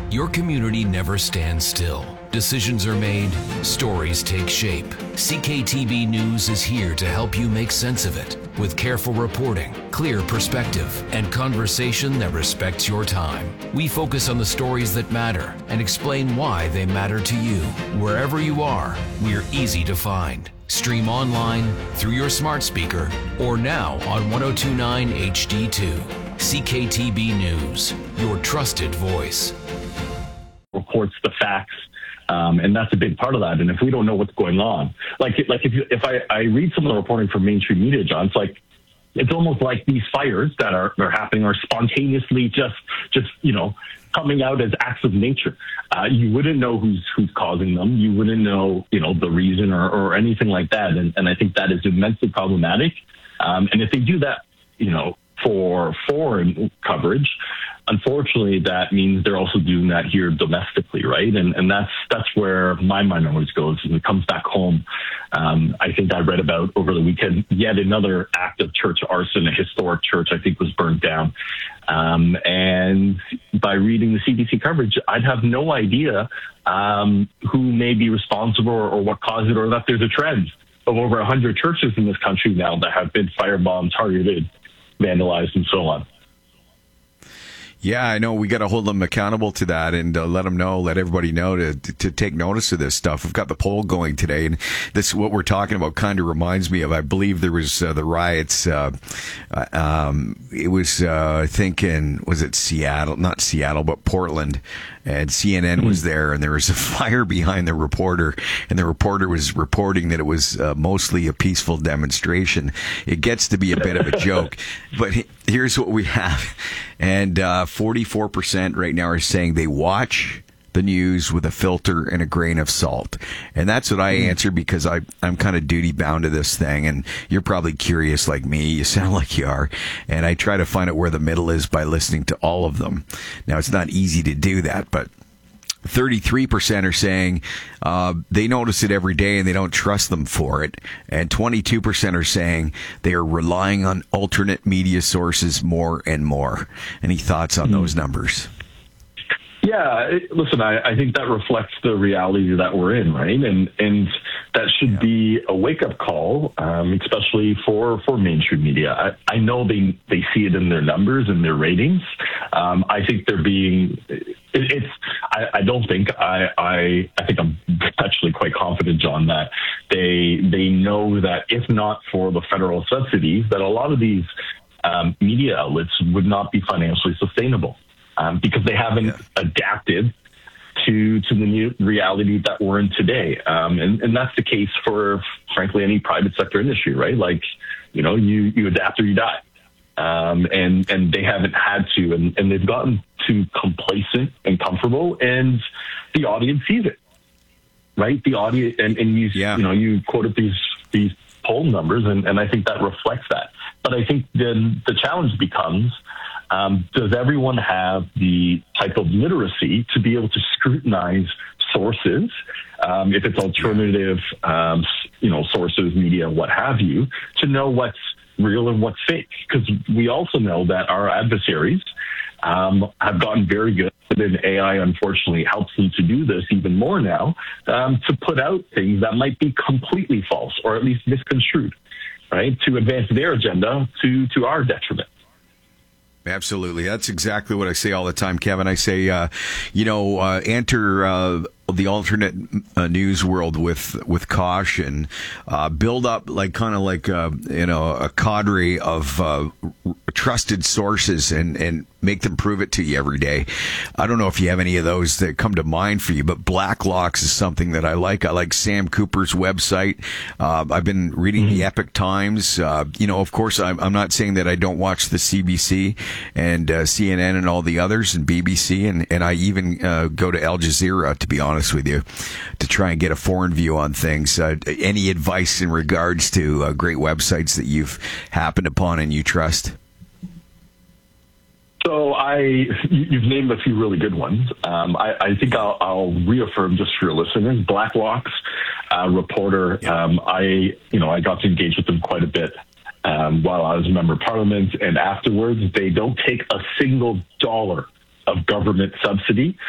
Your community never stands still. Decisions are made, stories take shape. CKTB News is here to help you make sense of it with careful reporting, clear perspective, and conversation that respects your time. We focus on the stories that matter and explain why they matter to you. Wherever you are, we're easy to find. Stream online, through your smart speaker, or now on 1029 HD2. CKTB News, your trusted voice. Reports the facts, and that's a big part of that. And if we don't know what's going on, if I read some of the reporting from mainstream media, John, it's almost like these fires that are happening are spontaneously just coming out as acts of nature. You wouldn't know who's causing them. You wouldn't know the reason or anything like that. And I think that is immensely problematic. And if they do that, for foreign coverage, unfortunately, that means they're also doing that here domestically, right? And that's where my mind always goes when it comes back home. I think I read about over the weekend yet another act of church arson. A historic church, I think, was burned down. And by reading the CBC coverage, I'd have no idea who may be responsible or what caused it, or that there's a trend of over 100 churches in this country now that have been firebombed, targeted, vandalized, and so on. Yeah, I know. We got to hold them accountable to that and let everybody know to take notice of this stuff. We've got the poll going today, and this what we're talking about kind of reminds me of, I believe there was the riots. It was, I think, was it Seattle? Not Seattle, but Portland. And CNN was there, and there was a fire behind the reporter, and the reporter was reporting that it was mostly a peaceful demonstration. It gets to be a bit of a joke, but here's what we have. And 44% right now are saying they watch the news with a filter and a grain of salt. And that's what I answer, because I'm kind of duty bound to this thing. And you're probably curious like me. You sound like you are. And I try to find out where the middle is by listening to all of them. Now, it's not easy to do that, but 33% are saying they notice it every day and they don't trust them for it. And 22% are saying they are relying on alternate media sources more and more. Any thoughts on those numbers? Yeah, listen, I think that reflects the reality that we're in, right? And that should be a wake-up call, especially for mainstream media. I know they see it in their numbers and their ratings. I think they're being... I don't think... I think I'm actually quite confident, John, that they know that if not for the federal subsidies, that a lot of these media outlets would not be financially sustainable. Because they haven't adapted to the new reality that we're in today. And that's the case for, frankly, any private sector industry, right? Like, you adapt or you die. And they haven't had to, and they've gotten too complacent and comfortable, and the audience sees it, right? The audience, and you quoted these poll numbers, and I think that reflects that. But I think then the challenge becomes, does everyone have the type of literacy to be able to scrutinize sources, if it's alternative, sources, media, what have you, to know what's real and what's fake? Because we also know that our adversaries have gotten very good, and AI unfortunately helps them to do this even more now, to put out things that might be completely false or at least misconstrued, right, to advance their agenda to our detriment. Absolutely. That's exactly what I say all the time, Kevin. I say, enter the alternate news world with caution. Build up a cadre of trusted sources and make them prove it to you every day. I don't know if you have any of those that come to mind for you, but Blacklocks is something that I like. I like Sam Cooper's website. I've been reading the Epoch Times. Of course, I'm not saying that I don't watch the CBC and CNN and all the others and BBC, and I even go to Al Jazeera, to be honest with you, to try and get a foreign view on things. Any advice in regards to great websites that you've happened upon and you trust? So you've named a few really good ones. I think I'll reaffirm just for your listeners, Blacklock's reporter. I got to engage with them quite a bit while I was a member of parliament, and afterwards, they don't take a single dollar of government subsidy